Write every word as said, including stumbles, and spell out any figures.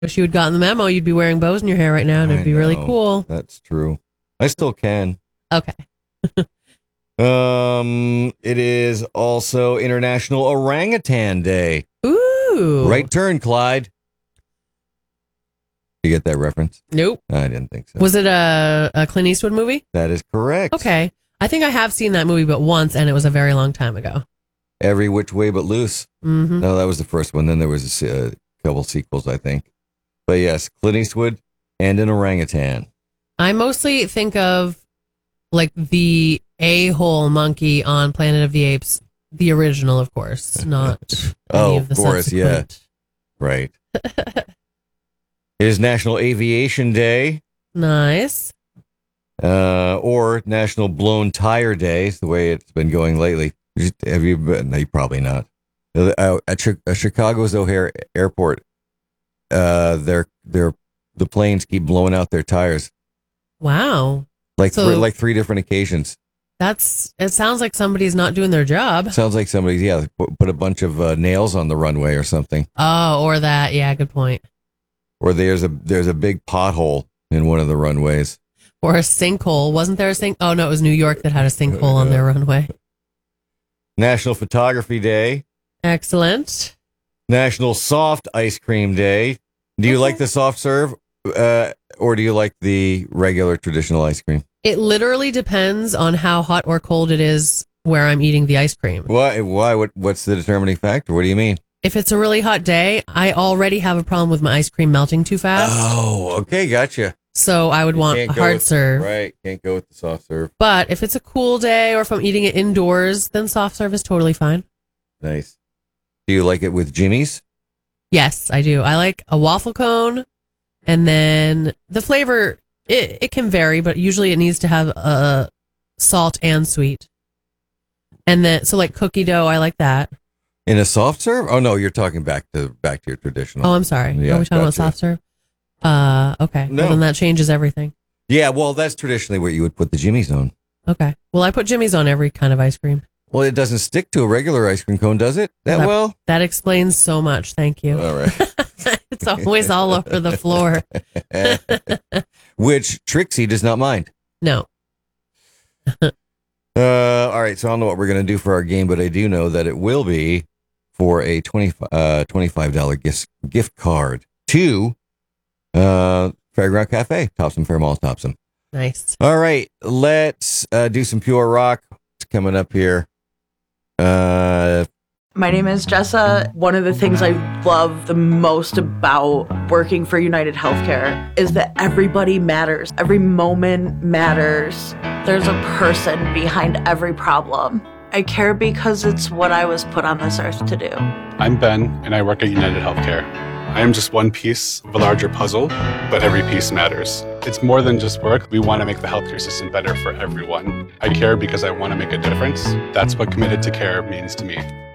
Wish you had gotten the memo. You'd be wearing bows in your hair right now, and it'd I be really know. cool. That's true. I still can. Okay. Um, it is also International Orangutan Day. Ooh. Right turn, Clyde. You get that reference? Nope. I didn't think so. Was it a, a Clint Eastwood movie? That is correct. Okay. I think I have seen that movie, but once, and it was a very long time ago. Every Which Way But Loose. Mm-hmm. No, that was the first one. Then there was a uh, couple sequels, I think. But yes, Clint Eastwood and an orangutan. I mostly think of like the a-hole monkey on Planet of the Apes, the original, of course, not oh, any of the of course, subsequent. yeah. Right. It is National Aviation Day. Nice. Uh, or National Blown Tire Day, is the way it's been going lately. Have you been? No, probably not. Uh, at Chi- uh, Chicago's O'Hare Airport, uh, they're, they're, the planes keep blowing out their tires. Wow. Like, So- three, like three different occasions. That's, it sounds like somebody's not doing their job. Sounds like somebody, yeah, put, put a bunch of uh, nails on the runway or something. Oh, or that. Yeah, good point. Or there's a there's a big pothole in one of the runways. Or a sinkhole. Wasn't there a sink? Oh, no, it was New York that had a sinkhole on their runway. National Photography Day. Excellent. National Soft Ice Cream Day. Do you Okay. like the soft serve, uh, or do you like the regular traditional ice cream? It literally depends on how hot or cold it is where I'm eating the ice cream. Why? Why? What? What's the determining factor? What do you mean? If it's a really hot day, I already have a problem with my ice cream melting too fast. Oh, okay, gotcha. So I would want a Can't go hard with- serve. Right, can't go with the soft serve. But if it's a cool day or if I'm eating it indoors, then soft serve is totally fine. Nice. Do you like it with Jimmy's? Yes, I do. I like a waffle cone, and then the flavor, it, it can vary, but usually it needs to have uh, salt and sweet. And then, so like cookie dough, I like that. In a soft serve? Oh no, you're talking back to back to your traditional. Oh, I'm sorry. Yeah, Are we talking about gotcha. soft serve? Uh, okay. No. Well, then that changes everything. Yeah, well, that's traditionally what you would put the Jimmy's on. Okay. Well, I put Jimmy's on every kind of ice cream. Well, it doesn't stick to a regular ice cream cone, does it? That That- well? That explains so much. Thank you. All right. It's always all over the floor. Which Trixie does not mind. No. Uh, all right, so I don't know what we're going to do for our game, but I do know that it will be for a twenty, uh, twenty-five dollars gift, gift card to uh, Fairground Cafe, Topsom Fair Mall, Topsom. Nice. All right, let's uh, do some pure rock. It's coming up here. Uh, My name is Jessa. One of the things I love the most about working for United Healthcare is that everybody matters. Every moment matters. There's a person behind every problem. I care because it's what I was put on this earth to do. I'm Ben, and I work at United Healthcare. I am just one piece of a larger puzzle, but every piece matters. It's more than just work. We want to make the healthcare system better for everyone. I care because I want to make a difference. That's what committed to care means to me.